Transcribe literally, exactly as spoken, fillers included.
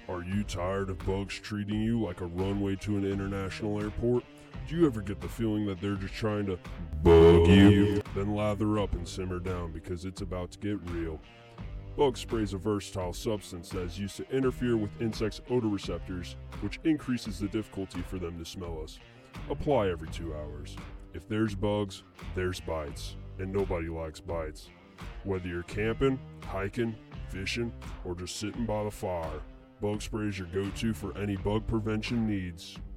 Are you tired of bugs treating you like a runway to an international airport? Do you ever get the feeling that they're just trying to bug you? Then lather up and simmer down because it's about to get real. Bug spray is a versatile substance that is used to interfere with insects' odor receptors, which increases the difficulty for them to smell us. Apply every two hours. If there's bugs, there's bites, and nobody likes bites. Whether you're camping, hiking, fishing, or just sitting by the fire, bug spray is your go-to for any bug prevention needs.